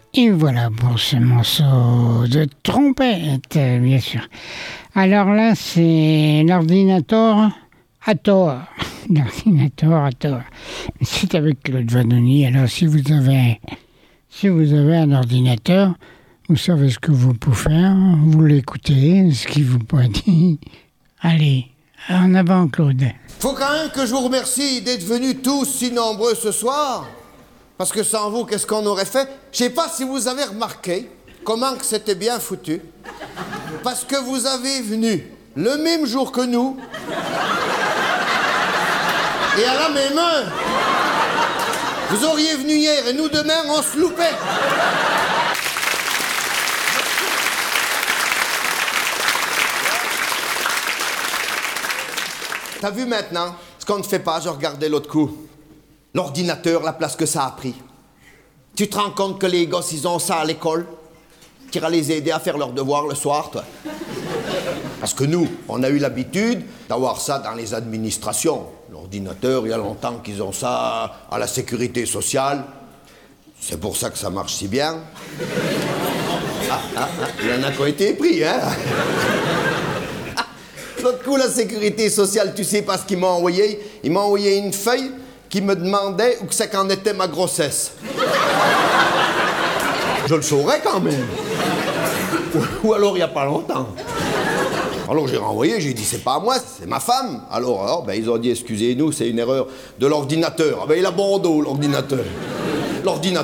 Et voilà pour ce morceau de trompette, bien sûr. Alors là, c'est l'ordinateur à tort. L'ordinateur à tort. C'est avec Claude Vanoni. Alors si vous avez un ordinateur, vous savez ce que vous pouvez faire. Vous l'écoutez, ce qu'il vous peut dire. Allez, en avant, Claude. Faut quand même que je vous remercie d'être venus tous si nombreux ce soir. Parce que sans vous, qu'est-ce qu'on aurait fait? Je sais pas si vous avez remarqué comment que c'était bien foutu. Parce que vous avez venu le même jour que nous. Et à la même heure. Vous auriez venu hier et nous demain, on se loupait. T'as vu maintenant ce qu'on ne fait pas? Je regardais l'autre coup. L'ordinateur, la place que ça a pris. Tu te rends compte que les gosses, ils ont ça à l'école? Tu iras les aider à faire leurs devoirs le soir, toi? Parce que nous, on a eu l'habitude d'avoir ça dans les administrations. L'ordinateur, il y a longtemps qu'ils ont ça à la sécurité sociale. C'est pour ça que ça marche si bien. Il y en a qui ont été pris, hein? L'autre coup, la sécurité sociale, tu sais pas ce qu'il m'a envoyé? Il m'a envoyé une feuille qui me demandait où c'est qu'en était ma grossesse. Je le saurais quand même. Ou alors il y a pas longtemps. Alors j'ai renvoyé, j'ai dit c'est pas à moi, c'est ma femme. Alors ils ont dit excusez-nous, c'est une erreur de l'ordinateur. Ah ben il a bon dos l'ordinateur. L'ordinateur